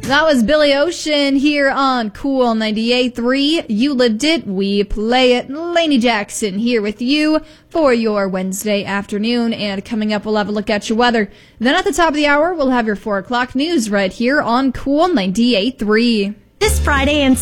That was Billy Ocean here on Cool 98.3. You lived it, we play it. Lainey Jackson here with you for your Wednesday afternoon. And coming up, we'll have a look at your weather. Then at the top of the hour, we'll have your 4 o'clock news right here on Cool 98.3. This Friday and